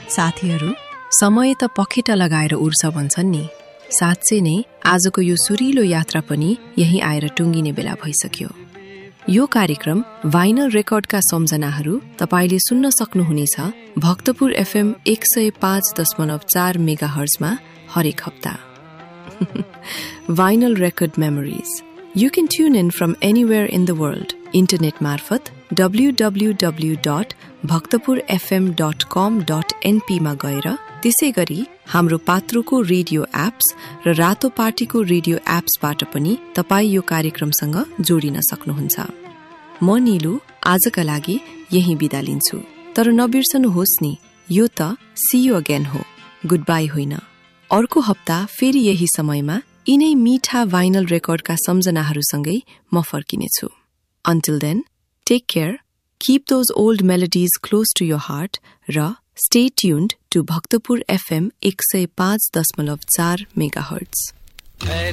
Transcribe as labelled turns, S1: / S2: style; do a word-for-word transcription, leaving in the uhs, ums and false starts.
S1: साथीहरू, समय त पखेटा लगाएर उड्छ भन्छन् नि। साँच्चै नै आजको यो सुरिलो यात्रा पनि यही आएर टुङ्गिने बेला भइसक्यो। यो कार्यक्रम भाइनल रेकर्डका सम्झनाहरू तपाईले सुन्न सक्नुहुनेछ भक्तपुर एफएम एक सय पाँच दशमलव चार मेगा हर्जमा हरेक हप्ता। Vinyl record memories. You can tune in from anywhere in the world. Internet मार्फत W W W dot Bhaktapur FM dot कम डट एनपी मा गएर, त्यसै गरी हाम्रो पात्रोको रेडियो एप्स र रातो पार्टीको रेडियो एप्सबाट पनि तपाई यो कार्यक्रमसँग जोडिन सक्नुहुन्छ। म नीलु आजका लागि यही बिदा लिन्छु। तर नबिर्सनुहोस् नि, यो त सी यू अगेन हो, गुड बाई होइन। अर्को हप्ता फेरि यही समयमा यिनै मिठा भाइनल रेकर्डका सम्झनाहरूसँगै म फर्किनेछु। Until then, take care, keep those old melodies close to your heart र stay tuned to Bhaktapur FM एक सय पाँच दशमलव चार मेगाहर्ट्ज।